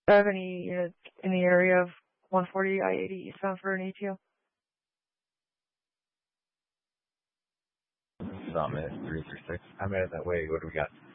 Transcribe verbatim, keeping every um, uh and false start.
Do I have any units in the area of one forty I eighty eastbound for an A T O? Summit three three six. I'm headed that way. What do we got?